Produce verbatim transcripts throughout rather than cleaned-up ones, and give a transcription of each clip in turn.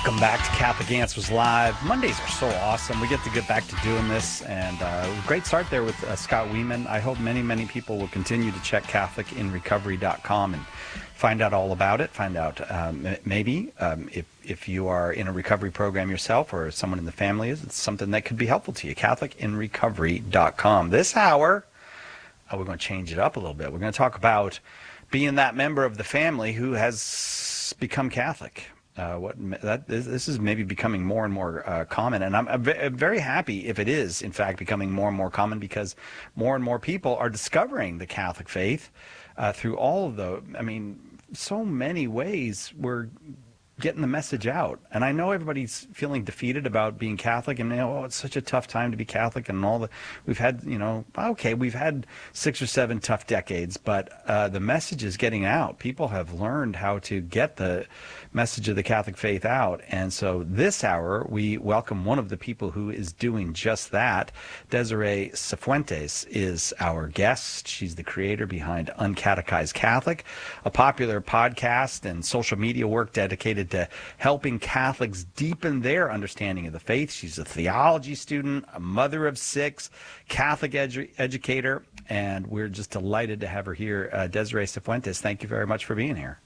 Welcome back to Catholic Answers Live. Mondays are so awesome. We get to get back to doing this, and uh, great start there with uh, Scott Weeman. I hope many, many people will continue to check Catholic in Recovery dot com and find out all about it. Find out um, maybe um, if if you are in a recovery program yourself or someone in the family is, it's something that could be helpful to you. Catholic in Recovery dot com. This hour, uh, we're going to change it up a little bit. We're going to talk about being that member of the family who has become Catholic. Uh, what that this is maybe becoming more and more uh, common, and I'm, I'm very happy if it is in fact becoming more and more common, because more and more people are discovering the Catholic faith uh, through all of the, I mean, so many ways we're getting the message out. And I know everybody's feeling defeated about being Catholic, and you know, oh, it's such a tough time to be Catholic, and all the we've had, you know, okay, we've had six or seven tough decades, but uh, the message is getting out. People have learned how to get the message of the Catholic faith out. And so this hour, we welcome one of the people who is doing just that. Desiree Cifuentes is our guest. She's the creator behind Uncatechized Catholic, a popular podcast and social media work dedicated to helping Catholics deepen their understanding of the faith. She's a theology student, a mother of six, Catholic edu- educator, and we're just delighted to have her here. Uh, Desiree Cifuentes, thank you very much for being here.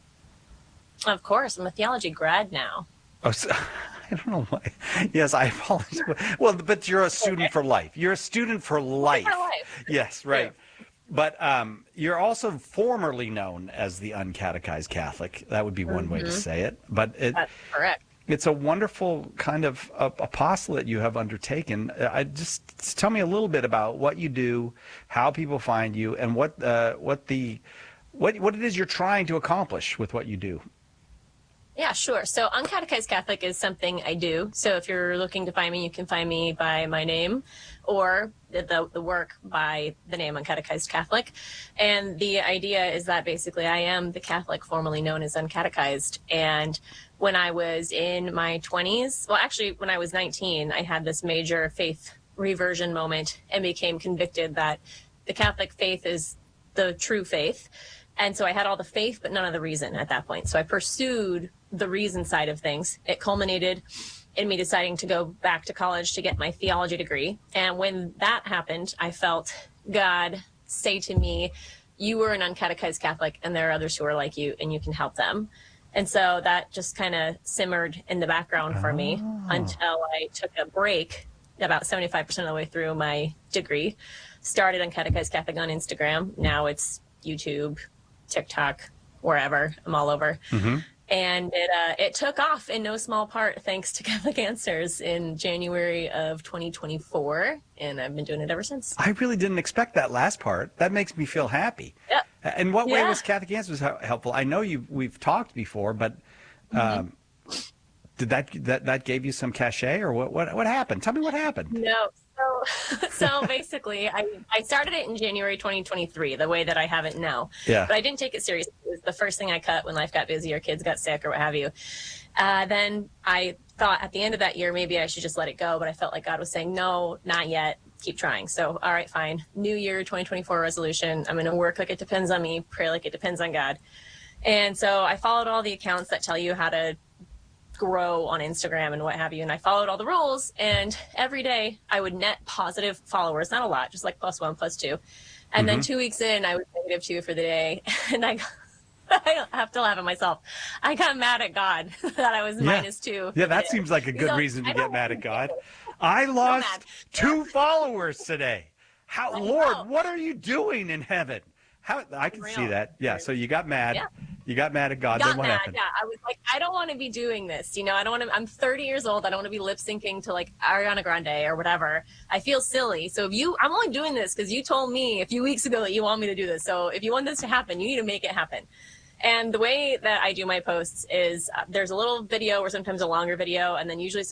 Of course, I'm a theology grad now. Oh, so, I don't know why. Yes, I apologize. Well, but you're a student okay. for life. You're a student for life. For life. Yes, right. Yeah. But um, you're also formerly known as the Uncatechized Catholic. That would be one mm-hmm. way to say it. But it, That's correct. It's a wonderful kind of uh, apostolate you have undertaken. I just, just tell me a little bit about what you do, how people find you, and what uh, what the what what it is you're trying to accomplish with what you do. Yeah, sure. So Uncatechized Catholic is something I do. So if you're looking to find me, you can find me by my name, or the, the work by the name Uncatechized Catholic. And the idea is that basically I am the Catholic formerly known as Uncatechized. And when I was in my twenties, well, actually, when I was nineteen, I had this major faith reversion moment and became convicted that the Catholic faith is the true faith. And so I had all the faith, but none of the reason at that point. So I pursued the reason side of things. It culminated in me deciding to go back to college to get my theology degree. And when that happened, I felt God say to me, you were an uncatechized Catholic, and there are others who are like you, and you can help them. And so that just kind of simmered in the background for me oh. until I took a break about seventy-five percent of the way through my degree. Started Uncatechized Catholic on Instagram. Now it's YouTube, TikTok, wherever. I'm all over. Mm-hmm. And it uh, it took off in no small part thanks to Catholic Answers in January of twenty twenty-four, and I've been doing it ever since. I really didn't expect that last part. That makes me feel happy. Yeah. In what way yeah. was Catholic Answers helpful? I know you we've talked before, but um, mm-hmm. did that that that gave you some cachet, or what what what happened? Tell me what happened. No. So, so basically, I, I started it in January twenty twenty-three, the way that I have it now. Yeah. But I didn't take it seriously. It was the first thing I cut when life got busy or kids got sick or what have you. Uh, then I thought at the end of that year, maybe I should just let it go. But I felt like God was saying, no, not yet. Keep trying. So, all right, fine. New year, twenty twenty-four resolution. I'm going to work like it depends on me, pray like it depends on God. And so I followed all the accounts that tell you how to grow on Instagram and what have you, and I followed all the rules, and every day I would net positive followers, not a lot, just like plus one, plus two, and mm-hmm. then two weeks in I was negative two for the day, and I got, I have to laugh at myself. I got mad at God that I was yeah. minus two. Yeah, that seems like a good so, reason to get mad at God. I lost two followers today. How, I Lord, know. What are you doing in heaven? How I can Real. see that. Yeah, so you got mad. Yeah. You got mad at God. Got then what mad, happened? Yeah, I was like, I don't want to be doing this. You know, I don't want to. I'm thirty years old. I don't want to be lip syncing to like Ariana Grande or whatever. I feel silly. So if you, I'm only doing this because you told me a few weeks ago that you want me to do this. So if you want this to happen, you need to make it happen. And the way that I do my posts is uh, there's a little video or sometimes a longer video, and then usually